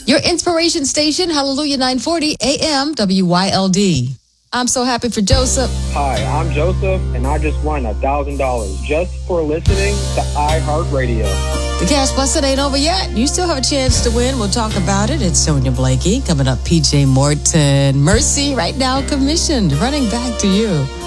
Your inspiration station, Hallelujah 940 AM WYLD. I'm so happy for Joseph. Hi, I'm Joseph, and I just won $1,000 just for listening to iHeartRadio. The cash busting ain't over yet. You still have a chance to win. We'll talk about it. It's Sonia Blakey. Coming up, PJ Morton. Mercy, right now commissioned. Running back to you.